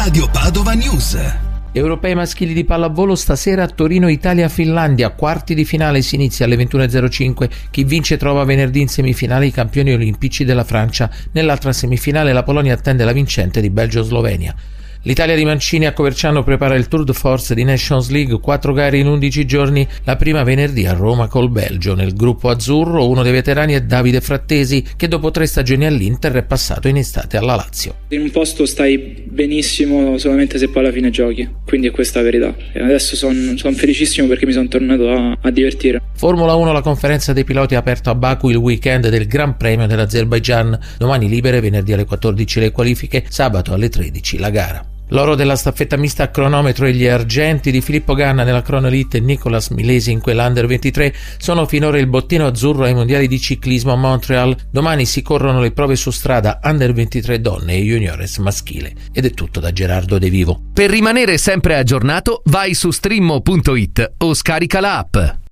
Radio Padova News. Europei maschili di pallavolo stasera a Torino, Italia-Finlandia, quarti di finale, si inizia alle 21.05. Chi vince trova venerdì in semifinale i campioni olimpici della Francia. Nell'altra semifinale la Polonia attende la vincente di Belgio-Slovenia. L'Italia di Mancini a Coverciano prepara il Tour de Force di Nations League, 4 gare in 11 giorni, la prima venerdì a Roma col Belgio. Nel gruppo azzurro uno dei veterani è Davide Frattesi, che dopo 3 stagioni all'Inter è passato in estate alla Lazio. In un posto stai benissimo solamente se poi alla fine giochi, quindi è questa la verità. E adesso sono felicissimo perché mi sono tornato a divertire. Formula 1, la conferenza dei piloti ha aperto a Baku il weekend del Gran Premio dell'Azerbaigian. Domani libere, venerdì alle 14 le qualifiche, sabato alle 13 la gara. L'oro della staffetta mista a cronometro e gli argenti di Filippo Ganna nella crono elite e Nicolas Milesi in quella under 23 sono finora il bottino azzurro ai mondiali di ciclismo a Montreal. Domani si corrono le prove su strada under 23 donne e juniores maschile. Ed è tutto da Gerardo De Vivo. Per rimanere sempre aggiornato vai su streammo.it o scarica la app.